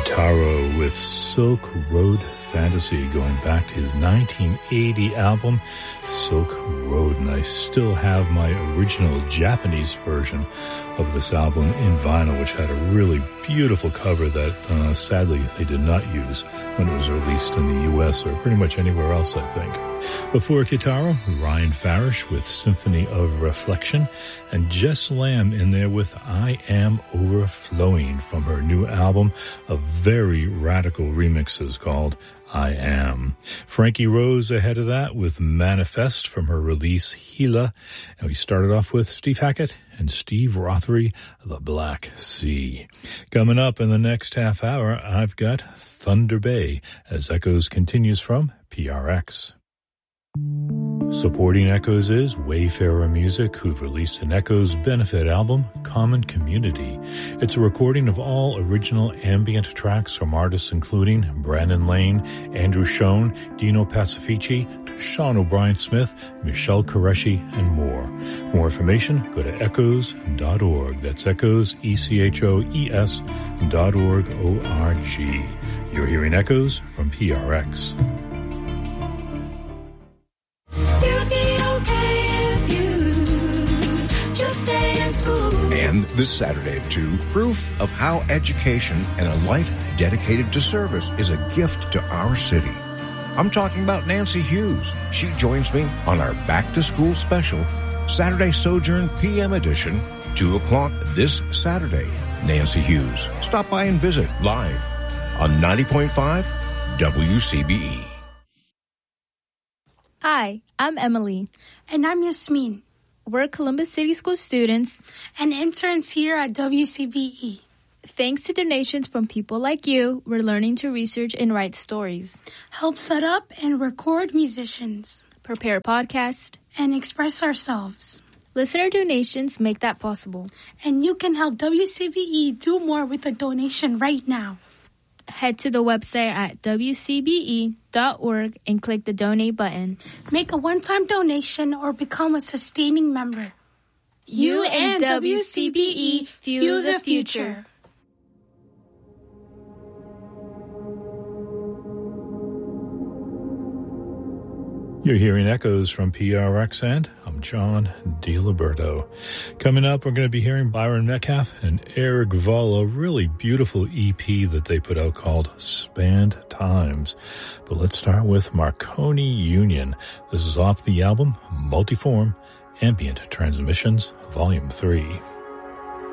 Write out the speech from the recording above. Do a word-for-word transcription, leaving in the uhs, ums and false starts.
Kitaro with Silk Road Fantasy, going back to his nineteen eighty album, Silk Road. And I still have my original Japanese version of this album in vinyl, which had a really beautiful cover that uh, sadly they did not use when it was released in the U S or pretty much anywhere else, I think. Before Kitaro, Ryan Farish with Symphony of Reflection, and Jess Lamb in there with I Am Overflowing from her new album of very radical remixes called I Am. Frankie Rose ahead of that with Manifest from her release Gila. And we started off with Steve Hackett and Steve Rothery, The Black Sea. Coming up in the next half hour, I've got Thunder Bay as Echoes continues from P R X. Supporting Echoes is Wayfarer Music, who've released an Echoes benefit album, Common Community. It's a recording of all original ambient tracks from artists including Brandon Lane, Andrew Schoen, Dino Pacifici, Sean O'Brien Smith, Michelle Qureshi, and more. For more information, go to echoes dot org. That's Echoes, E C H O E S dot org, O R G. You're hearing Echoes from P R X. And this Saturday at two, proof of how education and a life dedicated to service is a gift to our city. I'm talking about Nancy Hughes. She joins me on our Back to School special, Saturday Sojourn P M edition, two o'clock this Saturday. Nancy Hughes. Stop by and visit live on ninety point five W C B E. Hi, I'm Emily. And I'm Yasmin. We're Columbus City School students and interns here at W C B E. Thanks to donations from people like you, we're learning to research and write stories, help set up and record musicians, prepare podcasts, and express ourselves. Listener donations make that possible. And you can help W C B E do more with a donation right now. Head to the website at w c b e dot org and click the donate button. Make a one-time donation or become a sustaining member. You and W C B E fuel the future. You're hearing Echoes from P R X, and I'm John DiLiberto. Coming up, we're going to be hearing Byron Metcalf and Eric Voll, a really beautiful E P that they put out called Spanned Times. But let's start with Marconi Union. This is off the album Multiform Ambient Transmissions, Volume three.